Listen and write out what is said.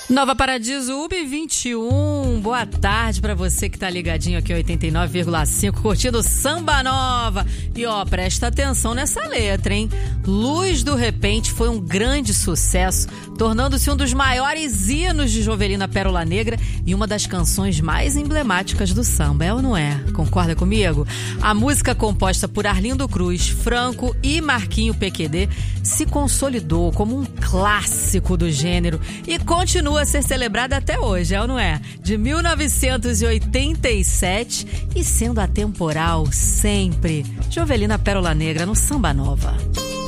Nova Paradiso UB21, boa tarde pra você que tá ligadinho aqui 89,5, curtindo Samba Nova. E ó, presta atenção nessa letra, hein? Luz do Repente foi um grande sucesso, tornando-se um dos maiores hinos de Jovelina Pérola Negra e uma das canções mais emblemáticas do samba, é ou não é? Concorda comigo? A música composta por Arlindo Cruz, Franco e Marquinho PQD se consolidou como um clássico do gênero e continua a ser celebrada até hoje, é ou não é? De 1987 e sendo atemporal sempre. Jovelina Pérola Negra no Samba Nova.